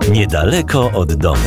Niedaleko od domu.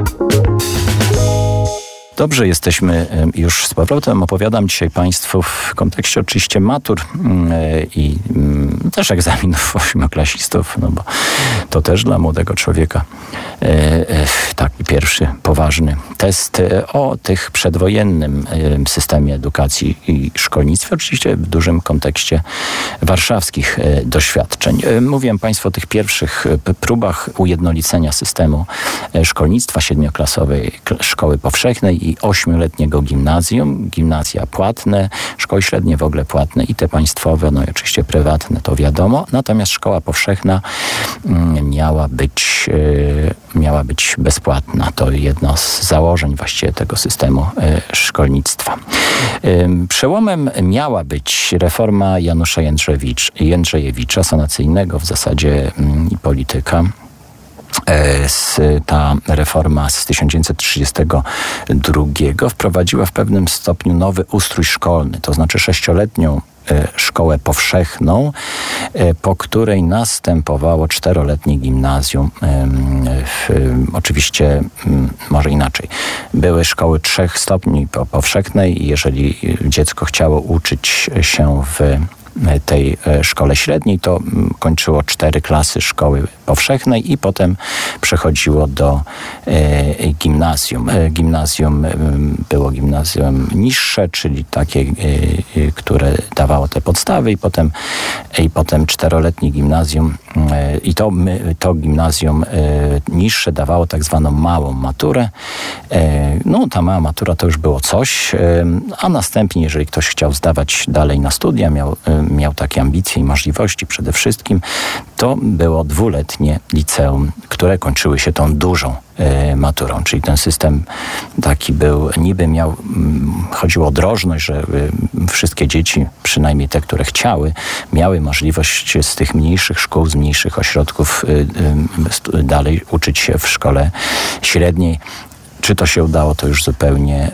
Dobrze, jesteśmy już z powrotem. Opowiadam dzisiaj Państwu w kontekście oczywiście matur i też egzaminów ośmioklasistów, no bo to też dla młodego człowieka taki pierwszy poważny test o tych przedwojennym systemie edukacji i szkolnictwa, oczywiście w dużym kontekście warszawskich doświadczeń. Mówiłem Państwu o tych pierwszych próbach ujednolicenia systemu szkolnictwa, 7-klasowej szkoły powszechnej i 8-letniego gimnazjum. Gimnazja płatne, szkoły średnie w ogóle płatne i te państwowe, no i oczywiście prywatne, to wiadomo. Natomiast szkoła powszechna miała być bezpłatna. To jedno z założeń właściwie tego systemu szkolnictwa. Przełomem miała być reforma Janusza Jędrzejewicza, sanacyjnego w zasadzie polityka. Ta reforma z 1932 wprowadziła w pewnym stopniu nowy ustrój szkolny, to znaczy 6-letnią szkołę powszechną, po której następowało 4-letnie gimnazjum. Oczywiście może inaczej. Były szkoły 3 stopni powszechnej i jeżeli dziecko chciało uczyć się w tej szkole średniej, to kończyło 4 klasy szkoły powszechnej i potem przechodziło do gimnazjum. Gimnazjum było gimnazjum niższe, czyli takie, które dawało te podstawy i potem 4-letnie gimnazjum i to gimnazjum niższe dawało tak zwaną małą maturę. No, ta mała matura to już było coś, a następnie, jeżeli ktoś chciał zdawać dalej na studia, miał takie ambicje i możliwości przede wszystkim, to było 2-letnie liceum, które kończyły się tą dużą maturą. Czyli ten system taki był, chodziło o drożność, że wszystkie dzieci, przynajmniej te, które chciały, miały możliwość z tych mniejszych szkół, z mniejszych ośrodków dalej uczyć się w szkole średniej. Czy to się udało, to już zupełnie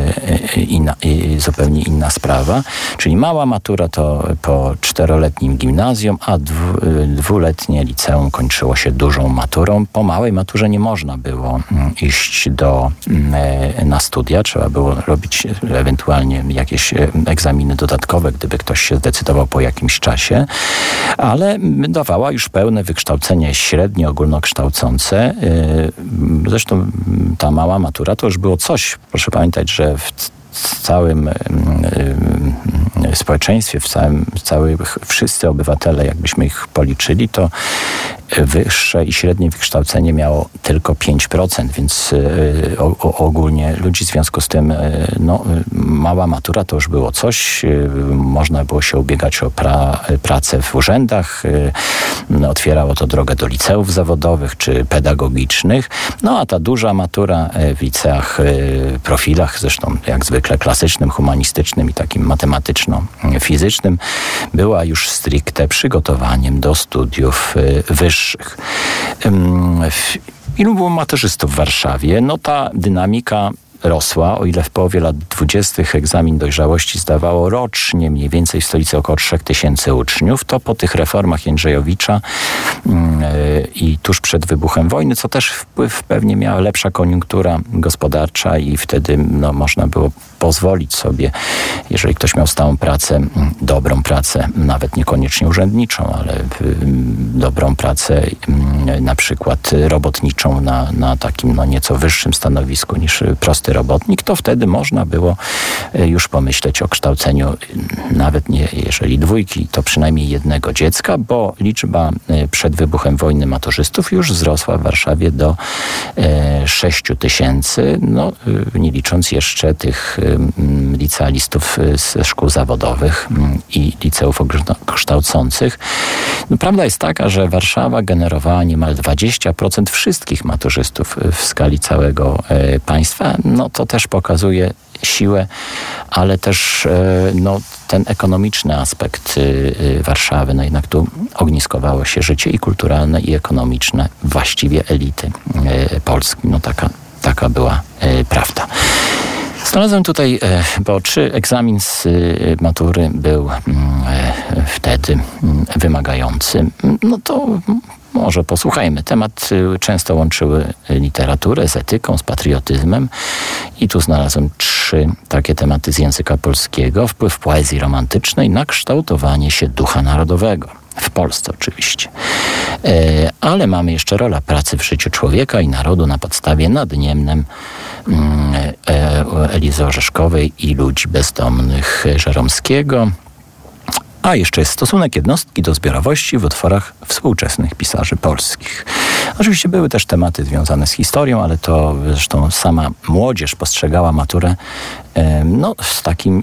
inna sprawa. Czyli mała matura to po 4-letnim gimnazjum, a 2-letnie liceum kończyło się dużą maturą. Po małej maturze nie można było iść na studia. Trzeba było robić ewentualnie jakieś egzaminy dodatkowe, gdyby ktoś się zdecydował po jakimś czasie. Ale dawała już pełne wykształcenie średnie, ogólnokształcące. Zresztą ta mała matura to już było coś. Proszę pamiętać, że w całym społeczeństwie, wszyscy obywatele, jakbyśmy ich policzyli, to wyższe i średnie wykształcenie miało tylko 5%, więc ogólnie ludzi, w związku z tym mała matura to już było coś. Można było się ubiegać o pracę w urzędach. Otwierało to drogę do liceów zawodowych czy pedagogicznych. No a ta duża matura w liceach, profilach, zresztą jak zwykle klasycznym, humanistycznym i takim matematyczno-fizycznym, była już stricte przygotowaniem do studiów wyższych. Ilu było maturzystów w Warszawie? No ta dynamika rosła, o ile w połowie lat 20. egzamin dojrzałości zdawało rocznie mniej więcej w stolicy około 3000 uczniów, to po tych reformach Jędrzejowicza i tuż przed wybuchem wojny, co też wpływ pewnie miała lepsza koniunktura gospodarcza i wtedy można było pozwolić sobie, jeżeli ktoś miał stałą pracę, dobrą pracę, nawet niekoniecznie urzędniczą, ale dobrą pracę, na przykład robotniczą na takim nieco wyższym stanowisku niż prosty robotnik, to wtedy można było już pomyśleć o kształceniu nawet nie jeżeli 2, to przynajmniej 1 dziecka, bo liczba przed wybuchem wojny maturzystów już wzrosła w Warszawie do 6000, nie licząc jeszcze tych licealistów ze szkół zawodowych i liceów ogólnokształcących. Prawda jest taka, że Warszawa generowała niemal 20% wszystkich maturzystów w skali całego państwa. To też pokazuje siłę, ale też ten ekonomiczny aspekt Warszawy. Jednak tu ogniskowało się życie i kulturalne, i ekonomiczne właściwie elity Polski. Taka była prawda. Znalazłem tutaj, bo czy egzamin z matury był wtedy wymagający, to Może posłuchajmy. Temat często łączyły literaturę z etyką, z patriotyzmem. I tu znalazłem 3 takie tematy z języka polskiego. Wpływ poezji romantycznej na kształtowanie się ducha narodowego. W Polsce oczywiście. Ale mamy jeszcze rola pracy w życiu człowieka i narodu na podstawie nadniemnym Elizy Orzeszkowej i Ludzi bezdomnych Żeromskiego. A jeszcze jest stosunek jednostki do zbiorowości w utworach współczesnych pisarzy polskich. Oczywiście były też tematy związane z historią, ale to zresztą sama młodzież postrzegała maturę z takim